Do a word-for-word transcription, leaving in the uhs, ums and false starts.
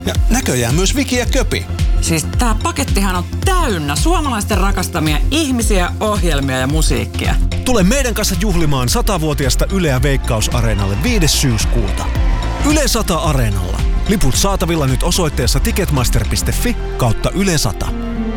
Ja näköjään myös Viki ja Köpi. Siis tää pakettihan on täynnä suomalaisten rakastamia ihmisiä, ohjelmia ja musiikkia. Tule meidän kanssa juhlimaan satavuotiasta Yleä Veikkaus-areenalle viides syyskuuta. Yle sata Areenalla. Liput saatavilla nyt osoitteessa ticketmaster piste fi kautta Yle sata.